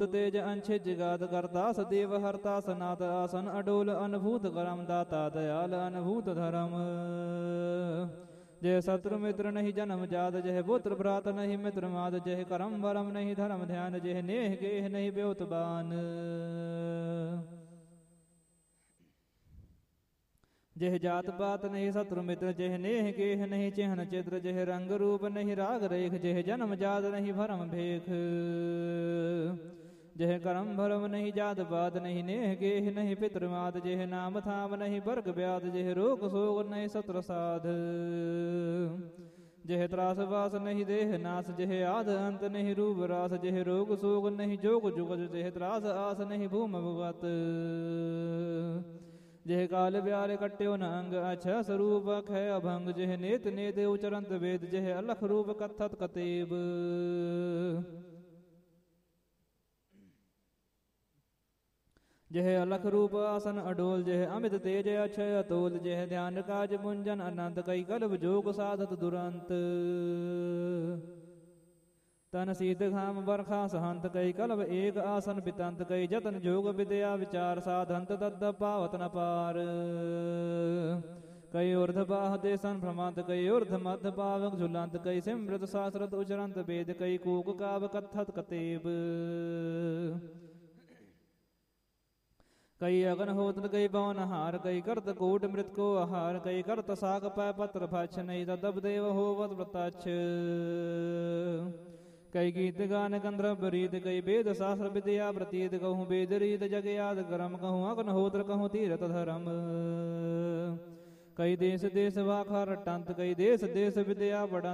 ਤੇਜ ਅੰਛੇ ਜਗਾਤ ਕਰਤਾ ਸਦੇਵ ਹਰਤਾ ਸਨਾਤ ਆਸਨ ਅਡੋਲ ਅਨਭੂਤ ਕਰਮ ਦਾਤਾ ਦਇਆਲ ਅਨਭੂਤ ਧਰਮ ਜਹ ਸਤਰ ਮਿੱਤਰ ਨਹੀਂ ਜਨਮ ਜਾਤ ਜਹ ਪੁੱਤਰ ਭਰਾਤ ਨਹੀਂ ਮਿੱਤਰ ਮਾਤ ਜਹ ਕਰਮ ਵਰਮ ਨਹੀਂ ਧਰਮ ਧਿਆਨ ਜਹ ਨੇਹ ਗੇਹ ਨਹੀਂ ਬਿਉਤਬਾਨ ਜਹ ਜਾਤ ਪਾਤ ਨਹੀਂ ਸਤਰ ਮਿੱਤਰ ਜਹ ਨੇਹ ਗੇਹ ਨਹੀਂ ਚਿਹਨ ਚਿਤਰ ਜਹ ਰੰਗ ਰੂਪ ਨਹੀਂ ਰਾਗ ਰੇਖ ਜਹ ਜਨਮ ਜਾਤ ਨਹੀਂ ਭਰਮ ਭੇਖ ਜਹ ਕਰਮ ਭਰਮ ਨਹੀਂ ਜਾਤ ਬਾਤ ਨਹੀਂ ਨੇਹ ਗੇਹ ਨਹੀਂ ਪਿਤਰ ਮਾਤ ਜਹ ਨਾਮ ਥਾਮ ਨਹੀਂ ਵਰਗ ਵਿਆਦ ਜਹ ਰੋਗ ਸੋਗ ਨਹੀਂ ਸਤਰ ਸਾਧ ਜਹ ਤਰਾਸ ਵਾਸ ਨਹੀਂ ਦੇਹ ਨਾਸ ਜਹ ਆਦ ਅੰਤ ਨਹੀਂ ਰੂਪ ਰਾਸ ਜਹ ਰੋਗ ਸੋਗ ਨਹੀਂ ਜੋਗ ਜੁਗਤ ਜਹ ਤਰਾਸ ਆਸ ਨਹੀਂ ਭੂਮ ਭਗਵਤ ਜਹ ਕਾਲ ਵਿਆਲੇ ਕੱਟਿਓ ਨ ਅੰਗ ਅਛ ਸਰੂਪ ਅਖੈ ਅਭੰਗ ਜਹ ਨੇਤ ਨੇਤ ਉਚਰੰਤ ਵੇਦ ਜਹ ਅਲਖ ਰੂਪ ਕਥਤ ਕਤੇਬ ਜਹ ਅਲਖ ਰੂਪ ਆਸਨ ਅਡੋਲ ਜਹ ਅਮਿਤ ਤੇਜ ਅਛੈ ਅਤੋਲ ਜਹ ਧਿਆਨ ਕਾਜ ਮੁੰਜਨ ਅਨੰਤ ਕਈ ਕਲਬ ਜੋਗ ਸਾਧਤ ਦੁਰੰਤ ਤਨ ਸੀਤ ਖਾਮ ਵਰਖਾ ਸਹੰਤ ਕਈ ਕਲਬ ਏਕ ਆਸਨ ਪਿਤੰਤ ਕਈ ਜਤਨ ਜੋਗ ਵਿਦਿਆ ਵਿਚਾਰ ਸਾਧੰਤ ਤਦ ਪਾਵਤ ਨ ਪਾਰ ਕਈ ਉਰਧ ਬਾਹ ਦੇਸਨ ਭ੍ਰਮੰਤ ਕਈ ਉਰਧ ਮਧ ਪਾਵਕ ਝੁਲੰਤ ਕਈ ਸਿਮਰਤ ਸਾਸਰਤ ਉਚਰੰਤ ਵੇਦ ਕਈ ਕੂਕ ਕਾਵ ਕਥਤ ਕਤੇਬ ਕਈ ਅਗਨ ਹੋਤਨ ਕਈ ਪਵਨ ਹਾਰ ਕਈ ਕਰਤ ਕੋਟ ਮ੍ਰਿਤ ਕੋ ਆਹਾਰ ਕਈ ਕਰਤ ਸਾਗ ਪੈ ਪਤਰ ਭਛ ਨਹੀਂ ਤਦਬ ਦੇਵ ਹੋਵਤ ਪ੍ਰਤਛ ਕਈ ਗੀਤ ਗਾਨ ਗੰਧਰਵ ਰੀਤ ਕਈ ਵੇਦ ਸਾਸਤਰ ਵਿਦਿਆ ਪ੍ਰਤੀਤ ਕਹੂੰ ਵੇਦ ਰੀਤ ਜਗ ਯਾਦ ਕਰਮ ਕਹੂੰ ਅਗਨ ਹੋਤਰ ਕਹੂੰ ਤੀਰਤ ਧਰਮ ਕਈ ਦੇਸ ਦੇਸ ਵਾਖਾ ਰਟੰਤ ਕਈ ਦੇਸ ਦੇਸ ਵਿਦਿਆ ਬੜੰਤ